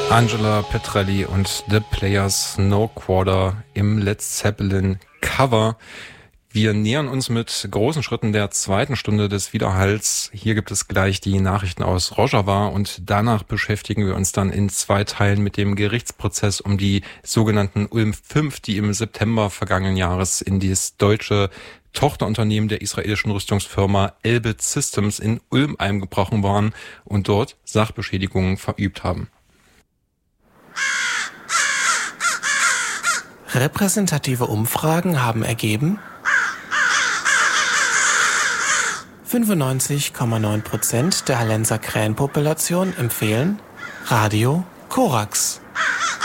Angela Petrelli und The Players No Quarter im Led Zeppelin Cover. Wir nähern uns mit großen Schritten der zweiten Stunde des Widerhalls. Hier gibt es gleich die Nachrichten aus Rojava und danach beschäftigen wir uns dann in 2 Teilen mit dem Gerichtsprozess um die sogenannten Ulm 5, die im September vergangenen Jahres in das deutsche Tochterunternehmen der israelischen Rüstungsfirma Elbit Systems in Ulm eingebrochen waren und dort Sachbeschädigungen verübt haben. Repräsentative Umfragen haben ergeben, 95,9% der Hallenser Krähenpopulation empfehlen Radio Korax.